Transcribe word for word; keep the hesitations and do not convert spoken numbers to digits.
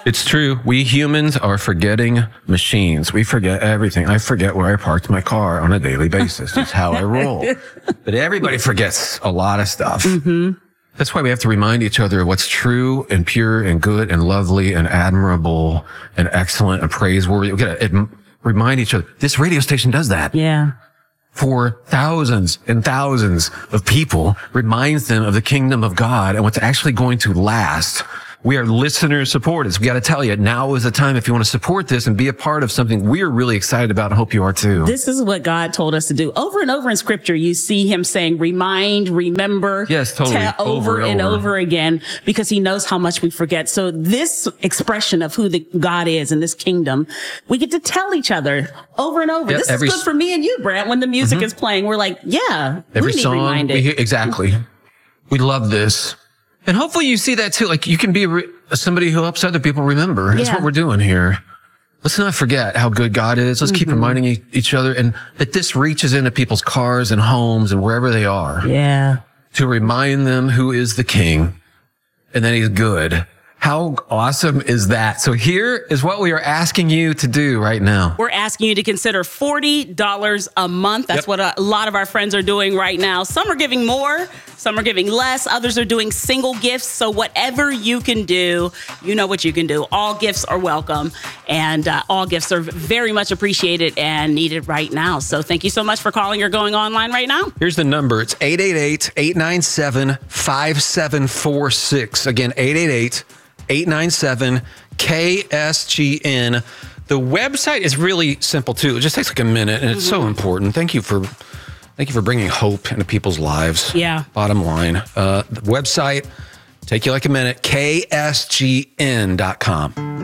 It's true. We humans are forgetting machines. We forget everything. I forget where I parked my car on a daily basis. It's how I roll. But everybody forgets a lot of stuff. Mm-hmm. That's why we have to remind each other of what's true and pure and good and lovely and admirable and excellent and praiseworthy. We gotta remind each other. This radio station does that. Yeah. For thousands and thousands of people, reminds them of the kingdom of God and what's actually going to last. We are listener supporters. We got to tell you, now is the time if you want to support this and be a part of something we're really excited about and hope you are too. This is what God told us to do. Over and over in scripture, you see him saying, remind, remember. Yes, totally. Tell over, over and over. over again, because he knows how much we forget. So this expression of who the God is in this kingdom, we get to tell each other over and over. Yeah, this every, is good for me and you, Brant. When the music mm-hmm. is playing, we're like, yeah, every we need song reminded. We hear, exactly. We love this. And hopefully you see that too. Like you can be re- somebody who helps other people remember. That's yeah. what we're doing here. Let's not forget how good God is. Let's mm-hmm. keep reminding e- each other, and that this reaches into people's cars and homes and wherever they are. Yeah. To remind them who is the King and that he's good. How awesome is that? So here is what we are asking you to do right now. We're asking you to consider forty dollars a month. That's yep. what a lot of our friends are doing right now. Some are giving more, some are giving less. Others are doing single gifts. So whatever you can do, you know what you can do. All gifts are welcome, and uh, all gifts are very much appreciated and needed right now. So thank you so much for calling or going online right now. Here's the number. It's eight eight eight, eight nine seven, five seven four six. Again, eight eight eight, eight nine seven, K S G N. The website is really simple too. It just takes like a minute, and it's mm-hmm. so important. Thank you for thank you for bringing hope into people's lives. Yeah. Bottom line, uh, the website, take you like a minute, K S G N dot com.